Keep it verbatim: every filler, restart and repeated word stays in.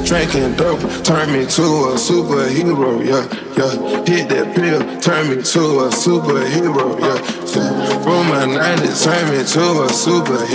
drinking dope, turn me to a superhero, yeah, yeah. Hit that pill, turn me to a superhero, yeah. yeah. From my nineties, turn me to a superhero.